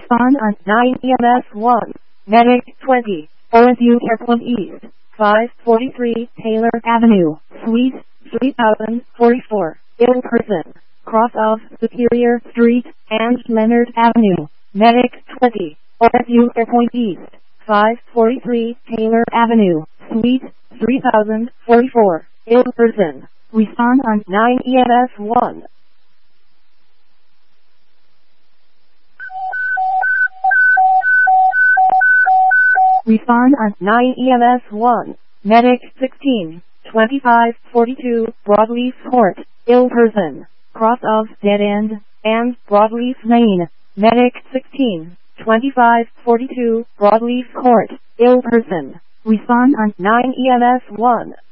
Respond on 9 EMS 1. Medic 20. OSU Airport East. 543 Taylor Avenue. Suite 3044. In person. Cross of Superior Street and Leonard Avenue. Medic 20. OSU Airport East. 543 Taylor Avenue. Suite 3044. In person. Respond on 9 EMS 1. Respond on 9 EMS 1. Medic 16. 2542 Broadleaf Court. In person. Cross of Dead End and Broadleaf Lane. Medic 16. 2542 Broadleaf Court. In person. Respond on 9 EMS 1.